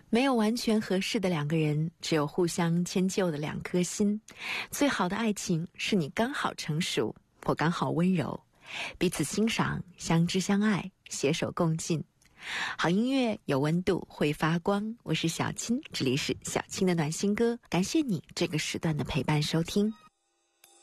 没有完全合适的两个人，只有互相迁就的两颗心。最好的爱情是你刚好成熟，我刚好温柔，彼此欣赏，相知相爱，携手共进。好音乐有温度，会发光。我是小青，这里是小青的暖心歌，感谢你这个时段的陪伴收听。